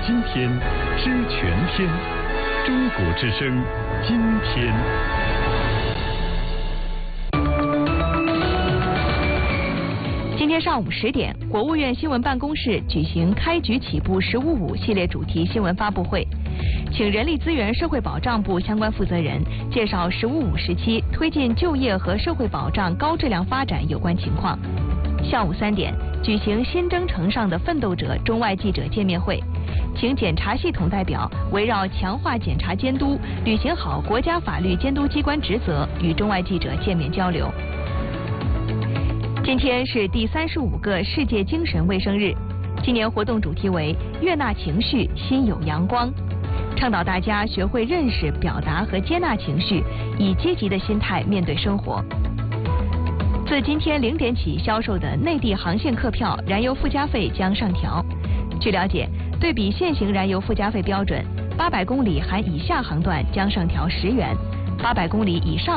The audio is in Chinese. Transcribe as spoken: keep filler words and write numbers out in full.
今天，知全天。中国之声，今天。 今天上午十点，国务院新闻办公室举行开局起步“十五五”系列主题新闻发布会，请人力资源社会保障部相关负责人介绍“十五五”时期推进就业和社会保障高质量发展有关情况。下午三点，举行新征程上的奋斗者中外记者见面会，请检察系统代表围绕强化检察监督、履行好国家法律监督机关职责，与中外记者见面交流。今天是第三十五个世界精神卫生日，今年活动主题为悦纳情绪，心有阳光，倡导大家学会认识、表达和接纳情绪，以积极的心态面对生活。自今天零点起销售的内地航线客票燃油附加费将上调。据了解，对比现行燃油附加费标准，八百公里含以下航段将上调十元，八百公里以上